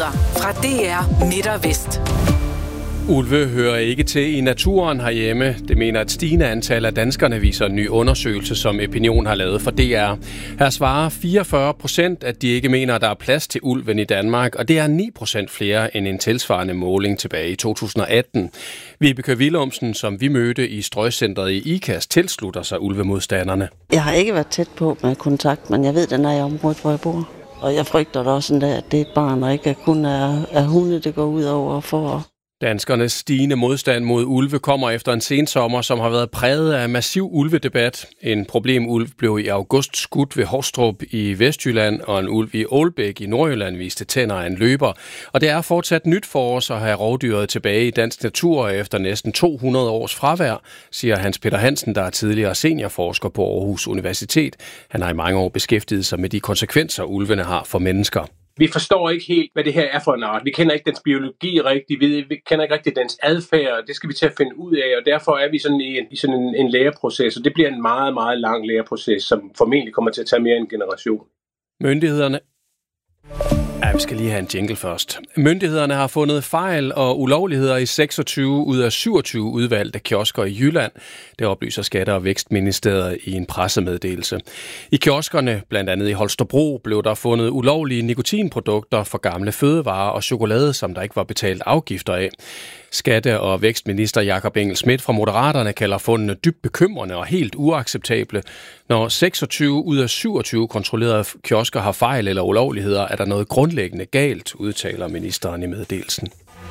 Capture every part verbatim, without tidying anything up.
Nyheder fra D R Midt og Vest. Ulve hører ikke til i naturen herhjemme. Det mener et stigende antal af danskerne, viser en ny undersøgelse, som Epinion har lavet for D R. Her svarer fireogfyrre procent, at de ikke mener, at der er plads til ulven i Danmark, og det er ni procent flere end en tilsvarende måling tilbage i to tusind og atten. Vibeke Willumsen, som vi mødte i Strøgcentret i Ikast, tilslutter sig ulvemodstanderne. Jeg har ikke været tæt på med kontakt, men jeg ved, den er i området, hvor jeg bor. Og jeg frygter da også, at det er et barn, og ikke kun er, er hunde, det går ud over for. Danskernes stigende modstand mod ulve kommer efter en sensommer, som har været præget af massiv ulvedebat. En problemulv blev i august skudt ved Hårstrup i Vestjylland, og en ulv i Ålbæk i Nordjylland viste tænder af en løber. Og det er fortsat nyt for os at have rovdyret tilbage i dansk natur efter næsten to hundrede års fravær, siger Hans Peter Hansen, der er tidligere seniorforsker på Aarhus Universitet. Han har i mange år beskæftiget sig med de konsekvenser, ulvene har for mennesker. Vi forstår ikke helt, hvad det her er for en art. Vi kender ikke dens biologi rigtigt, vi kender ikke rigtigt dens adfærd, det skal vi til at finde ud af, og derfor er vi sådan i, en, i sådan en, en læreproces, og det bliver en meget, meget lang læreproces, som formentlig kommer til at tage mere end en generation. Myndighederne Ja, vi skal lige have en jingle først. Myndighederne har fundet fejl og ulovligheder i seksogtyve ud af syvogtyve udvalgte kiosker i Jylland. Det oplyser Skatte- og Vækstministeriet i en pressemeddelelse. I kioskerne, blandt andet i Holstebro, blev der fundet ulovlige nikotinprodukter for gamle fødevarer og chokolade, som der ikke var betalt afgifter af. Skatte- og Vækstminister Jakob Engel-Schmidt fra Moderaterne kalder fundene dybt bekymrende og helt uacceptable. Når seksogtyve ud af syvogtyve kontrollerede kiosker har fejl eller ulovligheder, er der noget grundlæggende galt, udtaler ministeren i meddelelsen.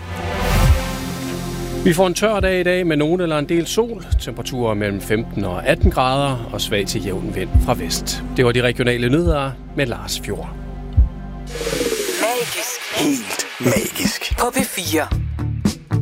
Vi får en tør dag i dag med nogen eller en del sol. Temperaturer mellem femten og atten grader og svag til jævn vind fra vest. Det var de regionale nyheder med Lars Fjord. Magisk. Helt magisk. På P fire.